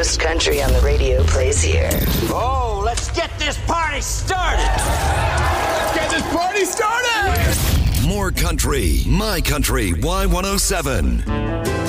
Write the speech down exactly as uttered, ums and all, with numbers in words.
most country on the radio plays here. Oh, let's get this party started. Let's get this party started. More country, My Country Y one oh seven.